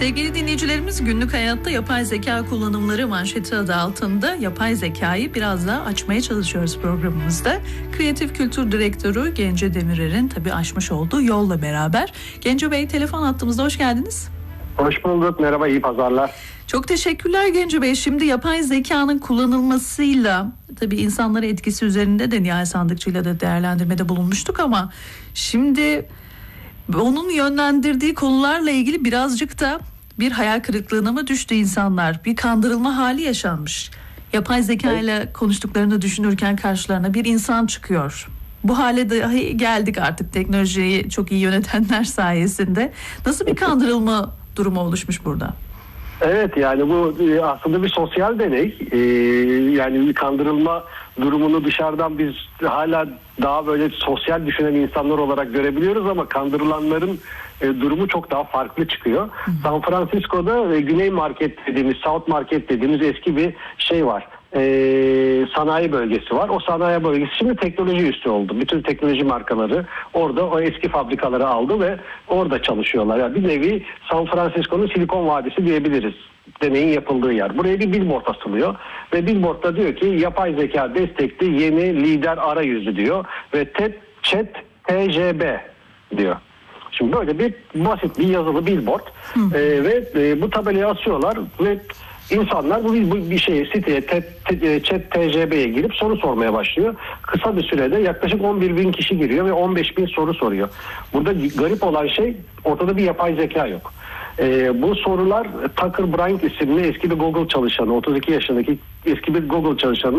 Sevgili dinleyicilerimiz, günlük hayatta yapay zeka kullanımları manşeti adı altında yapay zekayı biraz daha açmaya çalışıyoruz programımızda. Kreatif Kültür Direktörü Gence Demirer'in tabii açmış olduğu yolla beraber. Gence Bey, telefon hattımızda, hoş geldiniz. Hoş bulduk, merhaba, iyi pazarlar. Çok teşekkürler Gence Bey. Şimdi yapay zekanın kullanılmasıyla tabii insanlara etkisi üzerinde de Nihal Sandıkçı'yla da değerlendirmede bulunmuştuk ama şimdi onun yönlendirdiği konularla ilgili birazcık da bir hayal kırıklığına mı düştü insanlar? Bir kandırılma hali yaşanmış. Yapay zeka ile konuştuklarını düşünürken karşılarına bir insan çıkıyor. Bu hale dahi geldik artık teknolojiyi çok iyi yönetenler sayesinde. Nasıl bir kandırılma durumu oluşmuş burada? Evet, yani bu aslında bir sosyal deney. Yani bir kandırılma durumunu dışarıdan biz hala daha böyle sosyal düşünen insanlar olarak görebiliyoruz ama kandırılanların durumu çok daha farklı çıkıyor. San Francisco'da Güney Market dediğimiz, South Market dediğimiz eski bir şey var. Sanayi bölgesi var. O sanayi bölgesi şimdi teknoloji üssü oldu. Bütün teknoloji markaları orada o eski fabrikaları aldı ve orada çalışıyorlar. Yani bir nevi San Francisco'nun Silikon Vadisi diyebiliriz. Deneyin yapıldığı yer. Buraya bir billboard asılıyor ve billboardda diyor ki yapay zeka destekli yeni lider arayüzü diyor ve chat TJB diyor. Şimdi böyle bir basit bir yazılı billboard ve bu tabelayı asıyorlar ve İnsanlar bu bir siteye chat TJB'ye girip soru sormaya başlıyor. Kısa bir sürede yaklaşık 11.000 kişi giriyor ve 15.000 soru soruyor. Burada garip olan şey, ortada bir yapay zeka yok. Bu sorular Tucker Bryant isimli eski bir Google çalışanı, 32 yaşındaki eski bir Google çalışanı